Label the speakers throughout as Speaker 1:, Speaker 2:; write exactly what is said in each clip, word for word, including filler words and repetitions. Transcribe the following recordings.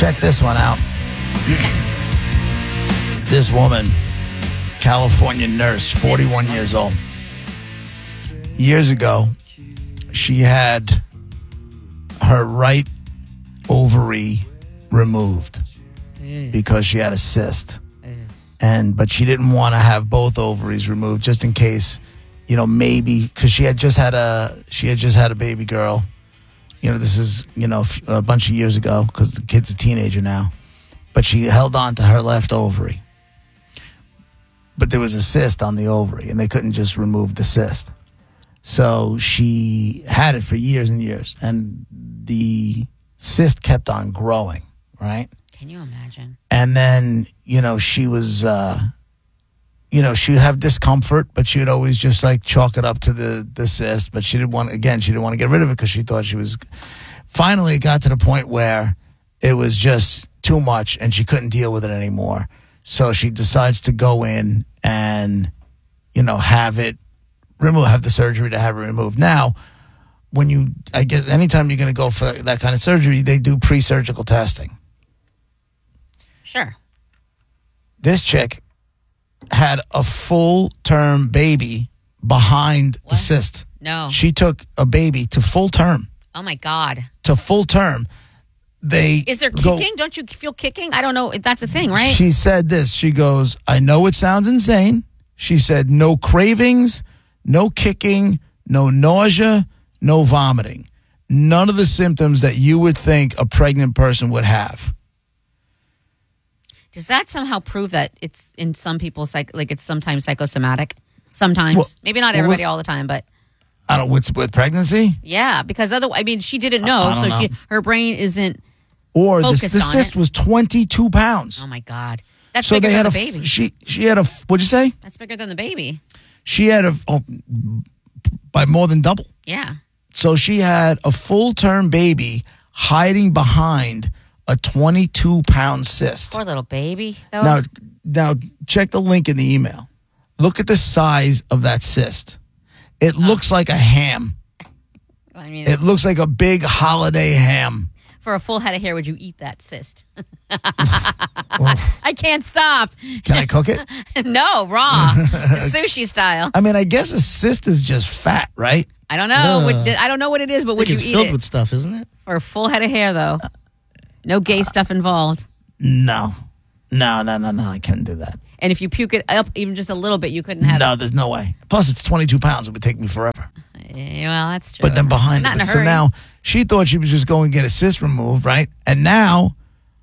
Speaker 1: Check this one out. This woman, California nurse, forty-one years old. Years ago, she had her right ovary removed because she had a cyst. And but she didn't want to have both ovaries removed just in case, you know, maybe because she had just had a she had just had a baby girl. You know, this is, you know, a bunch of years ago because the kid's a teenager now. But she held on to her left ovary. But there was a cyst on the ovary, and they couldn't just remove the cyst. So she had it for years and years, and the cyst kept on growing, right?
Speaker 2: Can you imagine?
Speaker 1: And then, you know, she was, uh, you know, she would have discomfort, but she would always just like chalk it up to the, the cyst. But she didn't want, again, she didn't want to get rid of it because she thought she was, finally it got to the point where it was just too much and she couldn't deal with it anymore. So she decides to go in and, you know, have it removed, have the surgery to have it removed. Now, when you, I guess, anytime you're going to go for that kind of surgery, they do pre-surgical testing.
Speaker 2: Sure.
Speaker 1: This chick had a full-term baby behind
Speaker 2: What?
Speaker 1: the cyst.
Speaker 2: No.
Speaker 1: She took a baby to full term.
Speaker 2: Oh, my God.
Speaker 1: To full term. They
Speaker 2: Is there
Speaker 1: go-
Speaker 2: kicking? Don't you feel kicking? I don't know. That's a thing, right?
Speaker 1: She said this. She goes, I know it sounds insane. She said, no cravings, no kicking, no nausea, no vomiting. None of the symptoms that you would think a pregnant person would have.
Speaker 2: Does that somehow prove that it's in some people's psych, like it's sometimes psychosomatic? Sometimes,
Speaker 1: Well,
Speaker 2: maybe not
Speaker 1: well,
Speaker 2: everybody
Speaker 1: was-
Speaker 2: all the time, but
Speaker 1: I don't. What's with pregnancy?
Speaker 2: yeah, because otherwise, I mean, she didn't know,
Speaker 1: I don't
Speaker 2: so
Speaker 1: know.
Speaker 2: she, her brain isn't.
Speaker 1: Or the,
Speaker 2: Focused
Speaker 1: the
Speaker 2: on
Speaker 1: cyst
Speaker 2: it.
Speaker 1: was twenty-two pounds.
Speaker 2: Oh my God, that's
Speaker 1: So
Speaker 2: bigger
Speaker 1: they
Speaker 2: than
Speaker 1: had
Speaker 2: the
Speaker 1: a f-
Speaker 2: baby.
Speaker 1: she she had a f- what'd you say?
Speaker 2: That's bigger than the baby.
Speaker 1: She had a oh, by more than double.
Speaker 2: Yeah.
Speaker 1: So she had a full term baby hiding behind a twenty-two pound cyst.
Speaker 2: Poor little baby. Though.
Speaker 1: Now now check the link in the email. Look at the size of that cyst. It looks like a ham.
Speaker 2: I mean,
Speaker 1: It looks like a big holiday ham.
Speaker 2: for a full head of hair, would you eat that cyst? I can't stop.
Speaker 1: Can I cook it?
Speaker 2: No, raw, sushi style.
Speaker 1: I mean, I guess a cyst is just fat, right?
Speaker 2: I don't know.
Speaker 3: Uh,
Speaker 2: Would, I don't know what it is, but
Speaker 3: I
Speaker 2: would
Speaker 3: think
Speaker 2: you
Speaker 3: it's
Speaker 2: eat
Speaker 3: filled
Speaker 2: it
Speaker 3: with stuff, isn't it?
Speaker 2: for a full head of hair? Though, no gay stuff involved.
Speaker 1: No. No, no, no, no. I couldn't do that.
Speaker 2: And if you puke it up even just a little bit, you couldn't have.
Speaker 1: No, there's no way. Plus, it's twenty-two pounds. It would take me forever.
Speaker 2: Eh, Well, that's true.
Speaker 1: But then behind
Speaker 2: Not
Speaker 1: it.
Speaker 2: in a
Speaker 1: So
Speaker 2: hurry.
Speaker 1: now she thought she was just going to get a cyst removed, right? And now,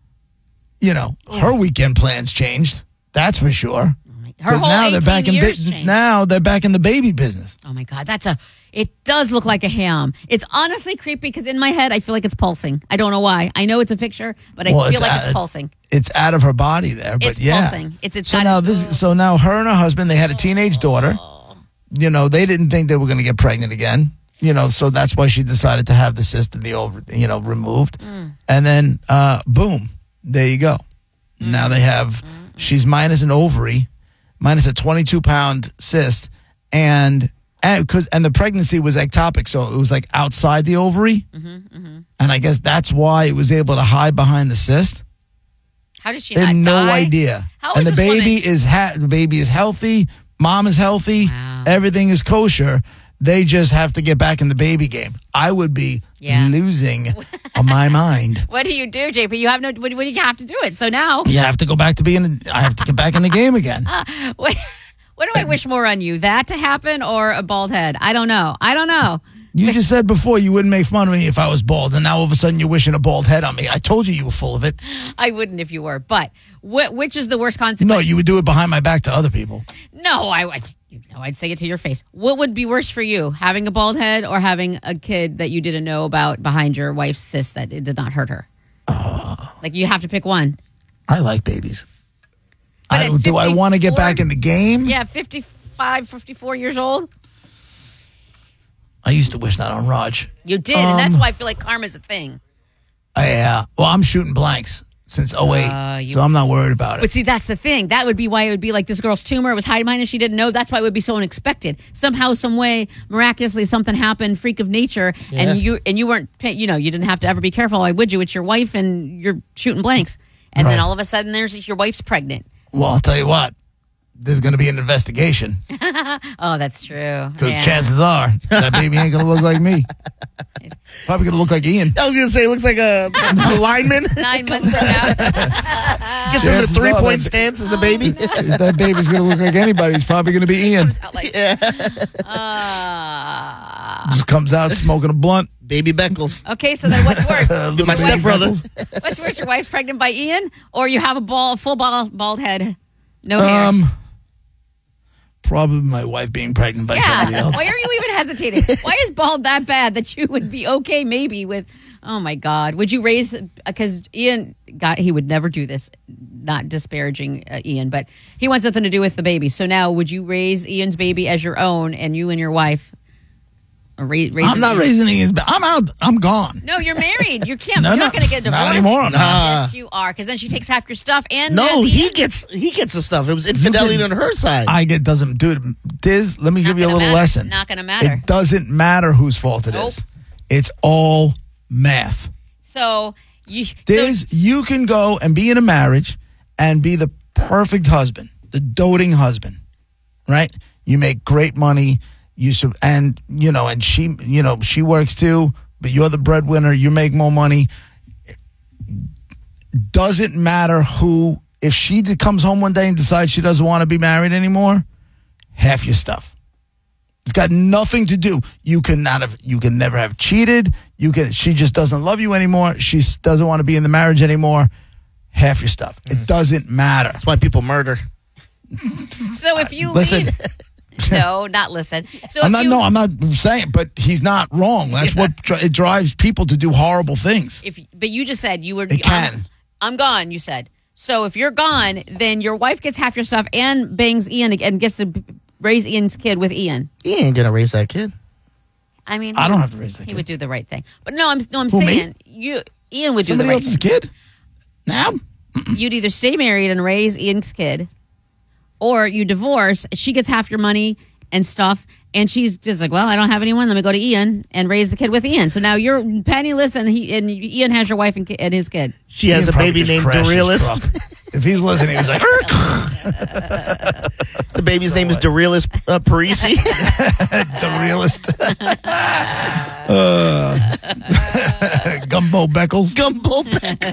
Speaker 1: you know, her weekend plans changed. That's for sure.
Speaker 2: her
Speaker 1: 'Cause
Speaker 2: whole
Speaker 1: now they're back in
Speaker 2: years
Speaker 1: ba-
Speaker 2: changed.
Speaker 1: now they're back in the baby business.
Speaker 2: Oh my God, that's a. It does look like a ham. It's honestly creepy because in my head I feel like it's pulsing. I don't know why. I know it's a picture, but I
Speaker 1: Well,
Speaker 2: feel
Speaker 1: it's
Speaker 2: like
Speaker 1: a-
Speaker 2: it's pulsing.
Speaker 1: It's out of her body there, but
Speaker 2: It's
Speaker 1: yeah.
Speaker 2: pulsing. It's it's
Speaker 1: So
Speaker 2: got-
Speaker 1: now this. So now her and her husband, they had a teenage daughter. You know, they didn't think they were going to get pregnant again. You know, so that's why she decided to have the cyst and the over, you know, removed.
Speaker 2: Mm.
Speaker 1: And then, uh, boom, there you go. Now they have. She's minus an ovary, minus a twenty-two pound cyst, and and because and the pregnancy was ectopic, so it was like outside the ovary.
Speaker 2: Mm-hmm,
Speaker 1: And I guess that's why it was able to hide behind the cyst.
Speaker 2: How did she
Speaker 1: They
Speaker 2: not
Speaker 1: had no
Speaker 2: die?
Speaker 1: idea.
Speaker 2: How
Speaker 1: and
Speaker 2: is
Speaker 1: the
Speaker 2: this
Speaker 1: baby
Speaker 2: woman-
Speaker 1: is ha- the baby is healthy. Mom is healthy.
Speaker 2: Wow.
Speaker 1: Everything is kosher. They just have to get back in the baby game. I would be
Speaker 2: Yeah.
Speaker 1: losing on my mind.
Speaker 2: What do you do, J P? You have no. What, what do you have to do it? So now,
Speaker 1: You have to go back to being. I have to get back in the game again.
Speaker 2: what, what do I wish more on you? That to happen or a bald head? I don't know. I don't know.
Speaker 1: You just said before you wouldn't make fun of me if I was bald, and now all of a sudden you're wishing a bald head on me. I told you you were full of it.
Speaker 2: I wouldn't if you were. But wh- which is the worst
Speaker 1: No,
Speaker 2: consequence?
Speaker 1: you would do it behind my back to other people.
Speaker 2: No, I, I you know, I'd say it to your face. What would be worse for you, having a bald head or having a kid that you didn't know about behind your wife's cyst that it did not hurt her?
Speaker 1: Uh,
Speaker 2: Like you have to pick one.
Speaker 1: I like babies.
Speaker 2: But
Speaker 1: I,
Speaker 2: at
Speaker 1: do I want to get
Speaker 2: fifty-four?
Speaker 1: back in the game?
Speaker 2: Yeah, fifty-five, fifty-four years old.
Speaker 1: I used to wish that on Raj.
Speaker 2: You did, and that's
Speaker 1: Um,
Speaker 2: why I feel like karma's a thing.
Speaker 1: I, uh, well, I'm shooting blanks. since oh eight,
Speaker 2: Uh, you-
Speaker 1: so I'm not worried about it.
Speaker 2: But see, that's the thing. That would be why it would be like this girl's tumor was hiding behind and she didn't know. That's why it would be so unexpected. Somehow, some way, miraculously, something happened, freak of nature,
Speaker 3: Yeah.
Speaker 2: and you and you weren't, pay- you know, you didn't have to ever be careful. Why would you? It's your wife, and you're shooting blanks, and
Speaker 1: Right.
Speaker 2: then all of a sudden, there's your wife's pregnant.
Speaker 1: Well, I'll tell you what. There's going to be an investigation
Speaker 2: Oh, that's true.
Speaker 1: because
Speaker 2: Yeah.
Speaker 1: chances are that baby ain't going to look like me. Probably going to look like Ian.
Speaker 3: I was gonna say it looks like a, a lineman.
Speaker 2: Nine months from now.
Speaker 3: Gets him in a
Speaker 1: Chances
Speaker 3: three
Speaker 1: are
Speaker 3: point
Speaker 1: that-
Speaker 3: stance as a baby.
Speaker 1: If that baby's going to look like anybody, he's probably going to be Ian.
Speaker 2: Out like, uh,
Speaker 1: Just comes out smoking a blunt.
Speaker 3: Baby Beckles.
Speaker 2: okay, so then what's worse?
Speaker 1: Uh,
Speaker 3: Do my
Speaker 1: little baby
Speaker 3: stepbrother.
Speaker 1: Beckles.
Speaker 2: What's worse? Your wife's pregnant by Ian, or you have a bald, full bald, bald head, no hair?
Speaker 1: Um, probably my wife being pregnant by somebody
Speaker 2: Yeah.
Speaker 1: else.
Speaker 2: Why are you even hesitating? Why is bald that bad that you would be okay maybe with? Oh my God! Would you raise? Because Ian got he would never do this. Not disparaging uh, Ian, but he wants nothing to do with the baby. So now, would you raise Ian's baby as your own, and you and your wife? Or ra- raise
Speaker 1: I'm not raising Ian's baby. I'm out. I'm gone.
Speaker 2: No, you're married. You can't.
Speaker 1: No,
Speaker 2: you're
Speaker 1: no.
Speaker 2: not going to get divorced.
Speaker 1: Not anymore, I'm
Speaker 3: not.
Speaker 2: Yes, you are. Because then she takes half your stuff and
Speaker 3: No,
Speaker 2: has
Speaker 3: he
Speaker 2: Ian.
Speaker 3: gets he gets the stuff. It was infidelity
Speaker 1: can-
Speaker 3: on her side.
Speaker 1: I get doesn't do it. Diz, let me
Speaker 2: Not
Speaker 1: give you a
Speaker 2: gonna
Speaker 1: little
Speaker 2: matter.
Speaker 1: lesson.
Speaker 2: Not gonna matter.
Speaker 1: It doesn't matter whose fault it is.
Speaker 2: Nope.
Speaker 1: It's all math.
Speaker 2: So you.
Speaker 1: Diz,
Speaker 2: so,
Speaker 1: you can go and be in a marriage and be the perfect husband, the doting husband, right? You make great money. You sub- and you know, and she, you know, she works too. But you're the breadwinner. You make more money. Doesn't matter who. If she d- comes home one day and decides she doesn't want to be married anymore, half your stuff. It's got nothing to do. You can not have. You can never have cheated. You can. She just doesn't love you anymore. She s- doesn't want to be in the marriage anymore. Half your stuff. It doesn't matter.
Speaker 3: That's why people murder.
Speaker 2: so if you
Speaker 1: Listen.
Speaker 2: leave, no, not listen. So
Speaker 1: I'm
Speaker 2: if
Speaker 1: not.
Speaker 2: you,
Speaker 1: No, I'm not saying. But he's not wrong. That's what dri- it drives people to do horrible things.
Speaker 2: If but you just said you were.
Speaker 1: It can.
Speaker 2: I'm, I'm gone. You said so. If you're gone, then your wife gets half your stuff and bangs Ian and gets to b- raise Ian's kid with Ian.
Speaker 3: He ain't gonna raise that kid.
Speaker 2: I mean,
Speaker 1: I
Speaker 2: he-
Speaker 1: don't have to raise that
Speaker 2: He
Speaker 1: kid.
Speaker 2: would do the right thing. But no, I'm no, I'm
Speaker 1: Who, me?
Speaker 2: saying you. Ian would do
Speaker 1: Somebody
Speaker 2: the right
Speaker 1: else's
Speaker 2: thing.
Speaker 1: kid. Now,
Speaker 2: You'd either stay married and raise Ian's kid, or you divorce. She gets half your money and stuff, and she's just like, "Well, I don't have anyone. Let me go to Ian and raise the kid with Ian." So now you're penniless, and he and Ian has your wife and, ki- and his kid.
Speaker 3: She has
Speaker 1: Ian
Speaker 3: a
Speaker 1: probably
Speaker 3: baby
Speaker 1: just
Speaker 3: named
Speaker 1: crashed his
Speaker 3: Derealist.
Speaker 1: truck. If he's listening, he's like, "Erk."
Speaker 3: The baby's name is Derealist uh, Parisi.
Speaker 1: The realist. uh, Gumbo Beckles.
Speaker 3: Gumbo Beckles.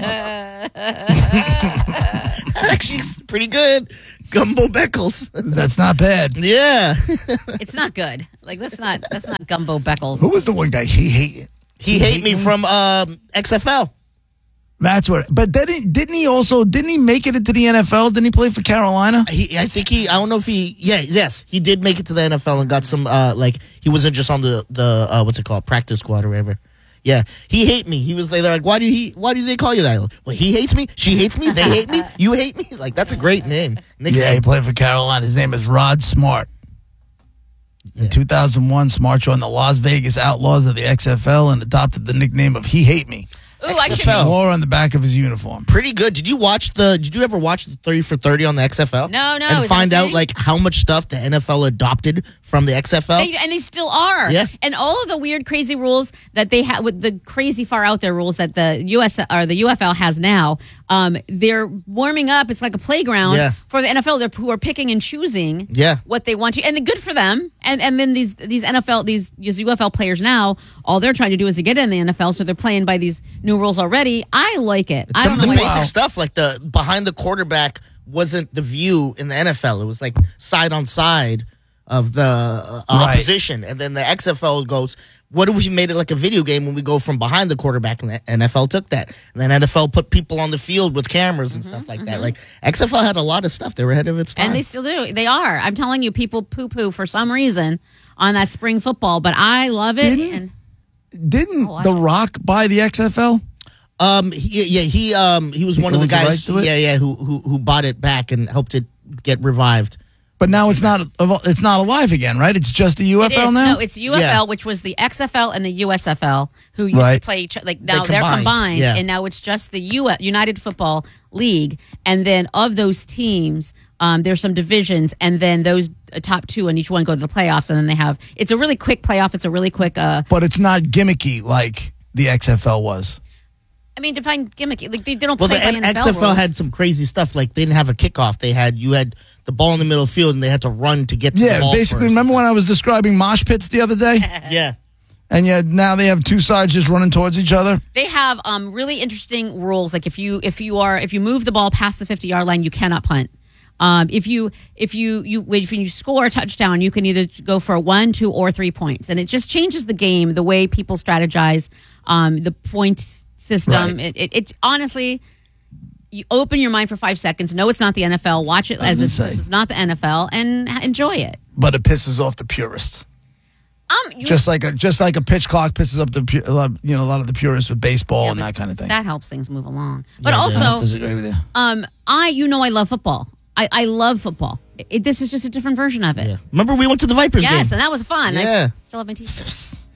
Speaker 3: Actually, it's pretty good. Gumbo Beckles.
Speaker 1: That's not bad.
Speaker 3: Yeah.
Speaker 2: It's not good. Like that's not that's not Gumbo Beckles.
Speaker 1: Who was the one guy he hated?
Speaker 3: He hate me from um, X F L.
Speaker 1: That's what. But didn't didn't he also didn't he make it into the N F L? Didn't he play for Carolina?
Speaker 3: He, I think he. I don't know if he. Yeah, yes, he did make it to the N F L and got some. Uh, like he wasn't just on the the uh, what's it called, practice squad or whatever. Yeah, he hate me. He was they're like, why do he? Why do they call you that? Well, he hates me. She hates me. They hate me. You hate me. Like that's a great name. Nickname.
Speaker 1: Yeah, he played for Carolina. His name is Rod Smart. In
Speaker 3: Yeah.
Speaker 1: two thousand one, Smart joined the Las Vegas Outlaws of the X F L and adopted the nickname of He Hate Me.
Speaker 2: Ooh, I
Speaker 3: X F
Speaker 2: should.
Speaker 3: L.
Speaker 1: More on the back of his uniform.
Speaker 3: Pretty good. Did you watch the? Did you ever watch the thirty for thirty on the X F L?
Speaker 2: No, no,
Speaker 3: And
Speaker 2: is that
Speaker 3: find
Speaker 2: a
Speaker 3: out
Speaker 2: thing?
Speaker 3: like how much stuff the N F L adopted from the X F L.
Speaker 2: They, and they still are.
Speaker 3: Yeah.
Speaker 2: And all of the weird, crazy rules that they have with the crazy far out there rules that the U S or the U F L has now, um, they're warming up. It's like a playground
Speaker 3: Yeah.
Speaker 2: for the N F L they're, who are picking and choosing
Speaker 3: Yeah.
Speaker 2: what they want to. And good for them. And and then these these N F L, these, these U F L players now, all they're trying to do is to get in the N F L. So they're playing by these new rules already. I like it. I
Speaker 3: Some
Speaker 2: don't
Speaker 3: of
Speaker 2: know
Speaker 3: the
Speaker 2: why.
Speaker 3: basic stuff, like the behind the quarterback, wasn't the view in the N F L. It was like side on side of the uh,
Speaker 1: Right.
Speaker 3: opposition, and then the X F L goes, "What if we made it like a video game when we go from behind the quarterback?" And the N F L took that, and then N F L put people on the field with cameras and stuff like that. Like X F L had a lot of stuff; they were ahead of its time.
Speaker 2: And they still do. They are. I'm telling you, people poo poo for some reason on that spring football, but I love it.
Speaker 1: Didn't-
Speaker 2: and
Speaker 1: Didn't
Speaker 2: Oh, I-
Speaker 1: The Rock buy the X F L?
Speaker 3: Um, he, yeah, he um he was
Speaker 1: He
Speaker 3: one of the
Speaker 1: owns the
Speaker 3: guys,
Speaker 1: rights to it?
Speaker 3: yeah, yeah, who who who bought it back and helped it get revived
Speaker 1: But now it's not it's not alive again, right? It's just the U F L
Speaker 2: it is,
Speaker 1: now?
Speaker 2: No, it's U F L,
Speaker 3: Yeah.
Speaker 2: which was the X F L and the U S F L, who used
Speaker 1: Right.
Speaker 2: to play each like now
Speaker 3: They
Speaker 2: they're
Speaker 3: combined,
Speaker 2: combined,
Speaker 3: yeah.
Speaker 2: and now it's just the U- United Football League. And then of those teams, um, there's some divisions, and then those uh, top two on each one go to the playoffs, and then they have it's a really quick playoff. It's a really quick. Uh,
Speaker 1: But it's not gimmicky like the X F L was.
Speaker 2: I mean, define gimmicky. Like they, they don't
Speaker 3: Well,
Speaker 2: play
Speaker 3: the
Speaker 2: by
Speaker 3: N-
Speaker 2: N F L
Speaker 3: X F L
Speaker 2: rules.
Speaker 3: had some crazy stuff. Like they didn't have a kickoff. They had you had the ball in the middle of the field, and they had to run to get to the
Speaker 1: Yeah,
Speaker 3: ball
Speaker 1: basically,
Speaker 3: first.
Speaker 1: remember when I was describing mosh pits the other day?
Speaker 3: Yeah.
Speaker 1: And yet now they have two sides just running towards each other?
Speaker 2: They have um, really interesting rules. Like if you if you are if you move the ball past the fifty yard line, you cannot punt. Um, if you if you you if you score a touchdown, you can either go for a one, two, or three points, and it just changes the game, the way people strategize, um, the point system.
Speaker 1: Right.
Speaker 2: It, it, it honestly, you open your mind for five seconds. No, it's not the N F L. Watch it as
Speaker 1: gonna
Speaker 2: it's,
Speaker 1: say.
Speaker 2: this is not the N F L, and enjoy it.
Speaker 1: But it pisses off the purists.
Speaker 2: Um, you,
Speaker 1: Just like a just like a pitch clock pisses up the pu- a lot- you know a lot of the purists with baseball
Speaker 2: Yeah,
Speaker 1: and
Speaker 2: but
Speaker 1: that kind of thing.
Speaker 2: that helps things move along. But
Speaker 3: Yeah, it
Speaker 1: I
Speaker 2: also,
Speaker 1: don't disagree with you.
Speaker 2: um, I you know I love football. I, I love football. It, this is just a different version of it.
Speaker 3: Yeah. Remember we went to the Vipers
Speaker 2: Yes,
Speaker 3: game?
Speaker 2: and that was fun. I
Speaker 3: Yeah.
Speaker 2: s- still have my t-shirt.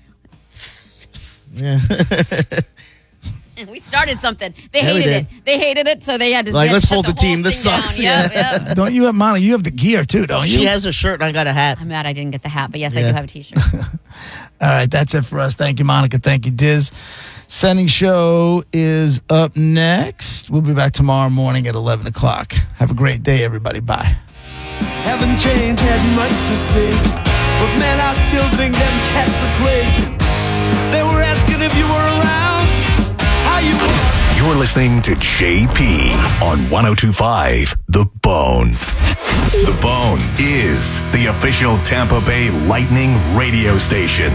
Speaker 3: Yeah.
Speaker 2: We started something. They
Speaker 3: Yeah, we
Speaker 2: hated
Speaker 3: did.
Speaker 2: it. They hated it, so they had to
Speaker 3: Like,
Speaker 2: they had
Speaker 3: let's
Speaker 2: to shut
Speaker 3: fold the team.
Speaker 2: whole
Speaker 3: This
Speaker 2: thing
Speaker 3: sucks.
Speaker 2: down.
Speaker 3: Yeah.
Speaker 2: Yep, yep.
Speaker 1: Don't you have Monica? You have the gear too, don't you?
Speaker 3: She has a shirt and I got a hat.
Speaker 2: I'm mad I didn't get the hat, but yes, I
Speaker 3: Yeah.
Speaker 2: do have a t-shirt.
Speaker 1: All right, that's it for us. Thank you, Monica. Thank you, Diz. Sending show is up next. We'll be back tomorrow morning at eleven o'clock. Have a great day, everybody. Bye.
Speaker 4: Haven't changed, had much to say, but man, I still think them cats are crazy. They were asking if you were around, how you were.
Speaker 5: You're listening to J P on one oh two point five The Bone. The Bone is the official Tampa Bay Lightning radio station.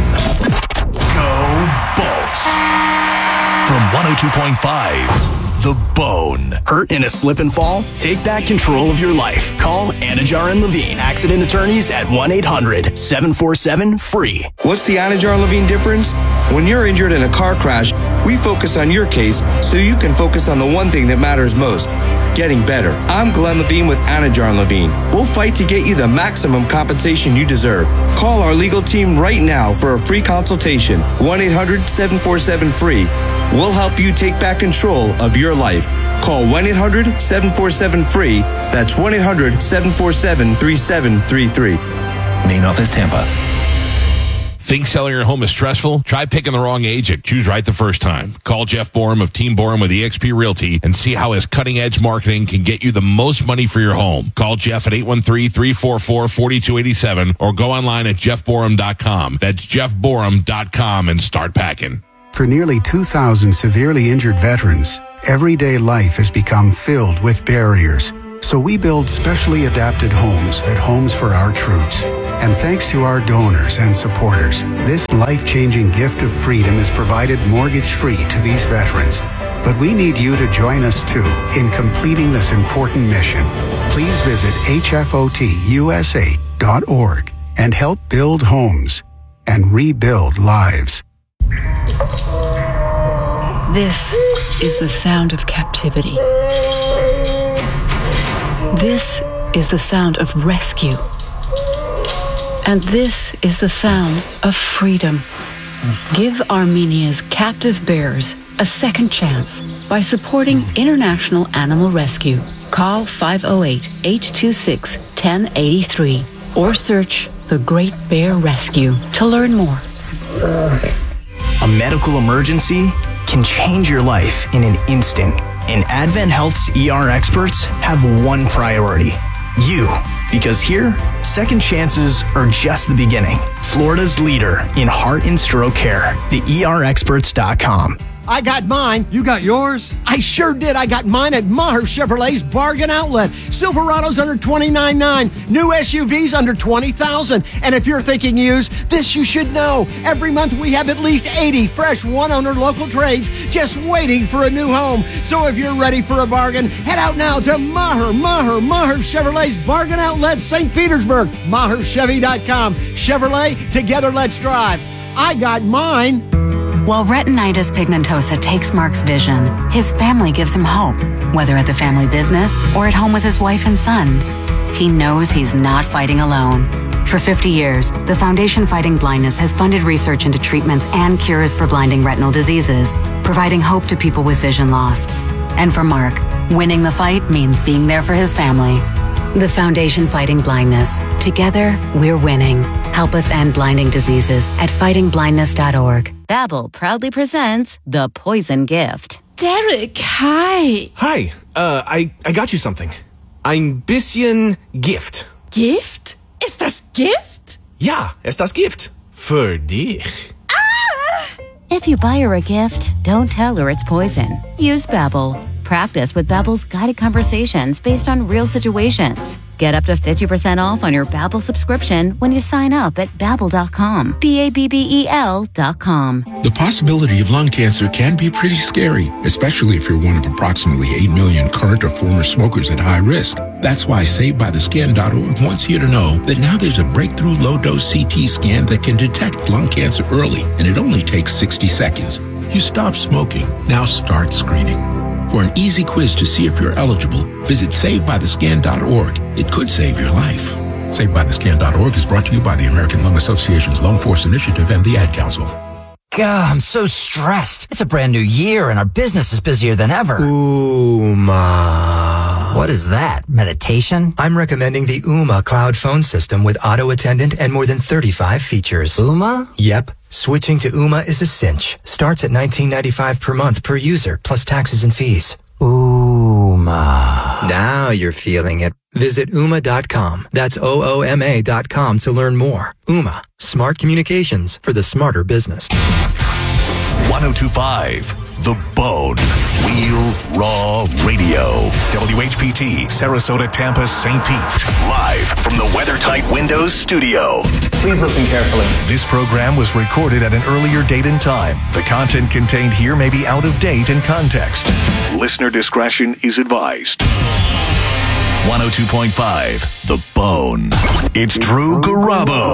Speaker 5: Go Bolts. From one oh two point five The Bone.
Speaker 6: Hurt in a slip and fall? Take back control of your life. Call Anajar and Levine, accident attorneys at one eight hundred seven four seven free.
Speaker 7: What's the Anajar and Levine difference? When you're injured in a car crash, we focus on your case so you can focus on the one thing that matters most, getting better. I'm Glenn Levine with Anajar and Levine. We'll fight to get you the maximum compensation you deserve. Call our legal team right now for a free consultation. one eight hundred seven four seven free. We'll help you take back control of your life. Call one eight hundred seven four seven free. That's one eight hundred seven four seven three seven three three.
Speaker 6: Main office, Tampa.
Speaker 8: Think selling your home is stressful? Try picking the wrong agent. Choose right the first time. Call Jeff Borum of Team Borum with eXp Realty and see how his cutting-edge marketing can get you the most money for your home. Call Jeff at eight one three, three four four, four two eight seven or go online at jeff borum dot com. That's jeff borum dot com and start packing.
Speaker 9: For nearly two thousand severely injured veterans, everyday life has become filled with barriers. So we build specially adapted homes at Homes for Our Troops. And thanks to our donors and supporters, this life-changing gift of freedom is provided mortgage-free to these veterans. But we need you to join us too in completing this important mission. Please visit H F O T U S A dot org and help build homes and rebuild lives.
Speaker 10: This is the sound of captivity. This is the sound of rescue. And this is the sound of freedom. Give Armenia's captive bears a second chance by supporting International Animal Rescue. Call five oh eight, eight two six, one oh eight three or search The Great Bear Rescue to learn more.
Speaker 6: A medical emergency can change your life in an instant. And Advent Health's E R experts have one priority: you. Because here, second chances are just the beginning. Florida's leader in heart and stroke care, the E R experts dot com.
Speaker 11: I got mine. You got yours? I sure did. I got mine at Maher Chevrolet's Bargain Outlet. Silverado's under twenty-nine nine. New S U Vs under twenty thousand. And if you're thinking used, this you should know. Every month we have at least eighty fresh one-owner local trades just waiting for a new home. So if you're ready for a bargain, head out now to Maher, Maher, Maher Chevrolet's Bargain Outlet, Saint Petersburg. Maher Chevy dot com. Chevrolet, together let's drive. I got mine.
Speaker 12: While retinitis pigmentosa takes Mark's vision, his family gives him hope, whether at the family business or at home with his wife and sons. he knows he's not fighting alone. For fifty years, the Foundation Fighting Blindness has funded research into treatments and cures for blinding retinal diseases, providing hope to people with vision loss. And for Mark, winning the fight means being there for his family. The Foundation Fighting Blindness. Together, we're winning. Help us end blinding diseases at fighting blindness dot org.
Speaker 13: Babbel proudly presents The Poison Gift.
Speaker 14: Derek, hi.
Speaker 15: Hi, uh, I, I got you something. Ein bisschen Gift.
Speaker 14: Gift? Ist das Gift?
Speaker 15: Ja, ist das Gift. Für dich.
Speaker 13: If you buy her a gift, don't tell her it's poison. Use Babbel. Practice with Babbel's guided conversations based on real situations. Get up to fifty percent off on your Babbel subscription when you sign up at babbel dot com. B A B B E L dot com.
Speaker 16: The possibility of lung cancer can be pretty scary, especially if you're one of approximately eight million current or former smokers at high risk. That's why Saved By The Scan dot org wants you to know that now there's a breakthrough low-dose C T scan that can detect lung cancer early, and it only takes sixty seconds. You stop smoking, now start screening. For an easy quiz to see if you're eligible, visit Saved By The Scan dot org. It could save your life. Saved By The Scan dot org is brought to you by the American Lung Association's Lung Force Initiative and the Ad Council.
Speaker 17: God, I'm so stressed. It's a brand new year and our business is busier than ever.
Speaker 18: Uma.
Speaker 17: What is that? Meditation?
Speaker 18: I'm recommending the Uma cloud phone system with auto attendant and more than thirty-five features.
Speaker 17: Uma?
Speaker 18: Yep. Switching to Uma is a cinch. Starts at nineteen ninety-five per month per user, plus taxes and fees.
Speaker 17: Uma.
Speaker 18: Now you're feeling it. Visit Uma dot com. That's O O M A dot com to learn more. Uma. Smart communications for the smarter business.
Speaker 5: one oh two point five The Bone. Real Raw Radio. W H P T, Sarasota, Tampa, Saint Pete. Live from the WeatherTight Windows studio.
Speaker 6: Please listen carefully.
Speaker 5: This program was recorded at an earlier date and time. The content contained here may be out of date and context. Listener discretion is advised. one oh two point five The Bone. It's Drew Garabo.